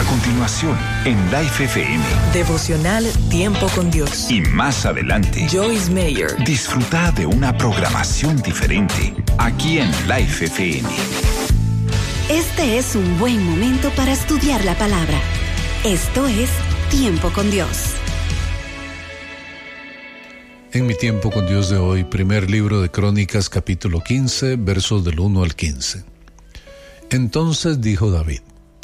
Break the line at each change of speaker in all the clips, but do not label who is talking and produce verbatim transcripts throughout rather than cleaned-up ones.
continuación, en Life F M.
Devocional Tiempo con Dios.
Y más adelante,
Joyce Meyer.
Disfruta de una programación diferente aquí en Life F M.
Este es un buen momento para estudiar la palabra. Esto es Tiempo con Dios.
En mi Tiempo con Dios de hoy, primer libro de Crónicas, capítulo quince, versos del uno al quince. Entonces dijo David: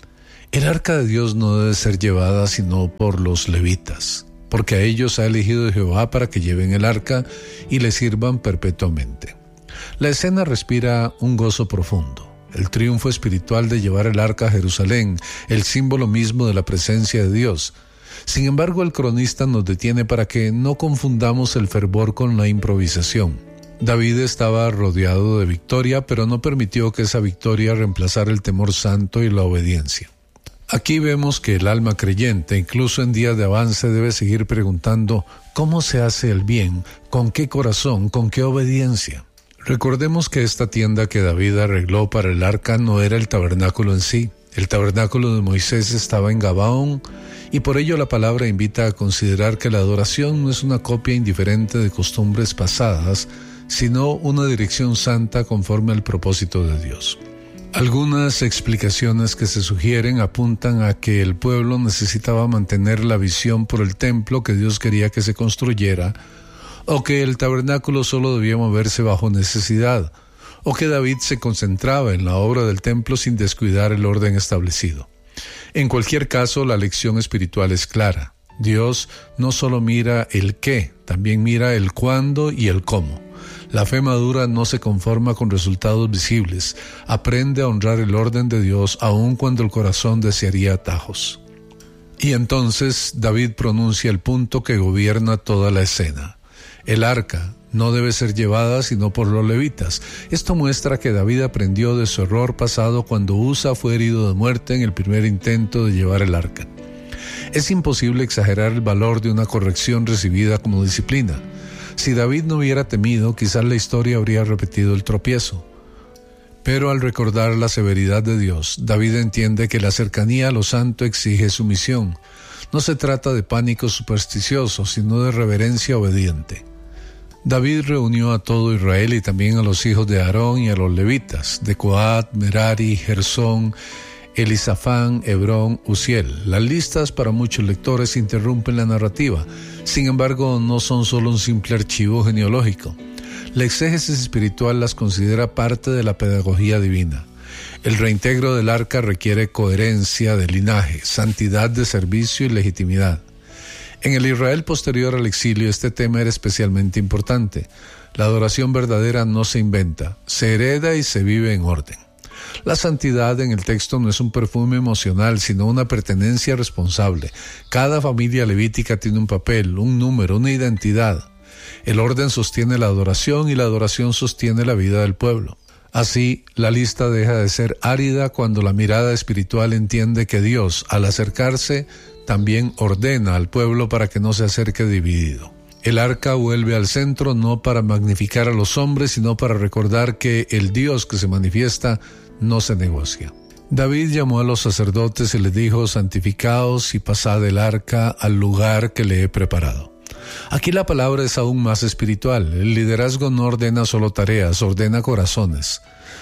el arca de Dios no debe ser llevada sino por los levitas, porque a ellos ha elegido Jehová para que lleven el arca y le sirvan perpetuamente. La escena respira un gozo profundo, el triunfo espiritual de llevar el arca a Jerusalén, el símbolo mismo de la presencia de Dios. Sin embargo, el cronista nos detiene para que no confundamos el fervor con la improvisación. David estaba rodeado de victoria, pero no permitió que esa victoria reemplazara el temor santo y la obediencia. Aquí vemos que el alma creyente, incluso en días de avance, debe seguir preguntando ¿cómo se hace el bien? ¿Con qué corazón? ¿Con qué obediencia? Recordemos que esta tienda que David arregló para el arca no era el tabernáculo en sí. El tabernáculo de Moisés estaba en Gabaón, y por ello la palabra invita a considerar que la adoración no es una copia indiferente de costumbres pasadas, sino una dirección santa conforme al propósito de Dios. Algunas explicaciones que se sugieren apuntan a que el pueblo necesitaba mantener la visión por el templo que Dios quería que se construyera, o que el tabernáculo solo debía moverse bajo necesidad, o que David se concentraba en la obra del templo sin descuidar el orden establecido. En cualquier caso, la lección espiritual es clara. Dios no solo mira el qué, también mira el cuándo y el cómo. La fe madura no se conforma con resultados visibles, aprende a honrar el orden de Dios aun cuando el corazón desearía atajos. Y entonces David pronuncia el punto que gobierna toda la escena. El arca no debe ser llevada sino por los levitas. Esto muestra que David aprendió de su error pasado cuando Usa fue herido de muerte en el primer intento de llevar el arca. Es imposible exagerar el valor de una corrección recibida como disciplina. Si David no hubiera temido, quizás la historia habría repetido el tropiezo. Pero al recordar la severidad de Dios, David entiende que la cercanía a lo santo exige sumisión. No se trata de pánico supersticioso, sino de reverencia obediente. David reunió a todo Israel y también a los hijos de Aarón y a los levitas, de Coat, Merari, Gersón, Elisafán, Hebrón, Uziel. Las listas para muchos lectores interrumpen la narrativa. Sin embargo, no son solo un simple archivo genealógico. La exégesis espiritual las considera parte de la pedagogía divina. El reintegro del arca requiere coherencia de linaje, santidad de servicio y legitimidad. En el Israel posterior al exilio, este tema era especialmente importante. La adoración verdadera no se inventa, se hereda y se vive en orden. La santidad en el texto no es un perfume emocional, sino una pertenencia responsable. Cada familia levítica tiene un papel, un número, una identidad. El orden sostiene la adoración y la adoración sostiene la vida del pueblo. Así, la lista deja de ser árida cuando la mirada espiritual entiende que Dios, al acercarse, también ordena al pueblo para que no se acerque dividido. El arca vuelve al centro no para magnificar a los hombres, sino para recordar que el Dios que se manifiesta no se negocia. David llamó a los sacerdotes y les dijo: santificaos y pasad el arca al lugar que le he preparado. Aquí la palabra es aún más espiritual. El liderazgo no ordena solo tareas, ordena corazones.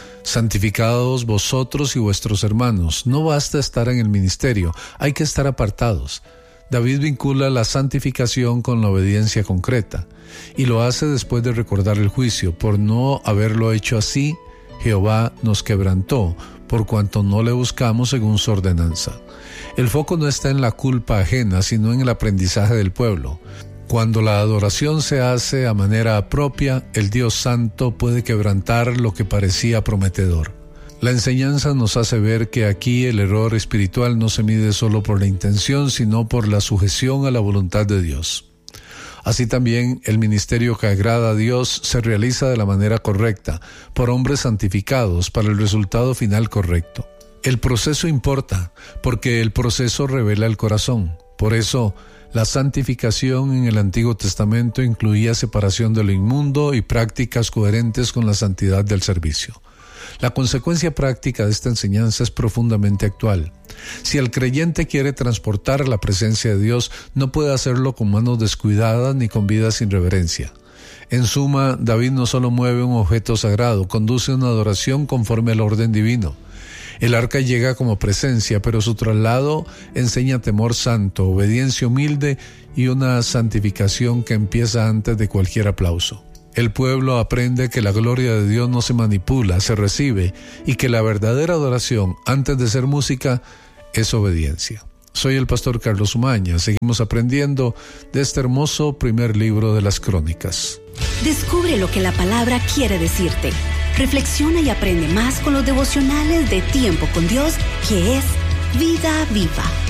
Santificaos vosotros y vuestros hermanos. No basta estar en el ministerio, hay que estar apartados. David vincula la santificación con la obediencia concreta, y lo hace después de recordar el juicio. Por no haberlo hecho así, Jehová nos quebrantó, por cuanto no le buscamos según su ordenanza. El foco no está en la culpa ajena, sino en el aprendizaje del pueblo. Cuando la adoración se hace a manera propia, el Dios Santo puede quebrantar lo que parecía prometedor. La enseñanza nos hace ver que aquí el error espiritual no se mide solo por la intención, sino por la sujeción a la voluntad de Dios. Así también, el ministerio que agrada a Dios se realiza de la manera correcta, por hombres santificados, para el resultado final correcto. El proceso importa, porque el proceso revela el corazón. Por eso, la santificación en el Antiguo Testamento incluía separación de lo inmundo y prácticas coherentes con la santidad del servicio. La consecuencia práctica de esta enseñanza es profundamente actual. Si el creyente quiere transportar la presencia de Dios, no puede hacerlo con manos descuidadas ni con vida sin reverencia. En suma, David no solo mueve un objeto sagrado, conduce una adoración conforme al orden divino. El arca llega como presencia, pero su traslado enseña temor santo, obediencia humilde y una santificación que empieza antes de cualquier aplauso. El pueblo aprende que la gloria de Dios no se manipula, se recibe, y que la verdadera adoración, antes de ser música, es obediencia. Soy el pastor Carlos Umaña. Seguimos aprendiendo de este hermoso primer libro de las Crónicas.
Descubre lo que la palabra quiere decirte. Reflexiona y aprende más con los devocionales de Tiempo con Dios, que es Vida Viva.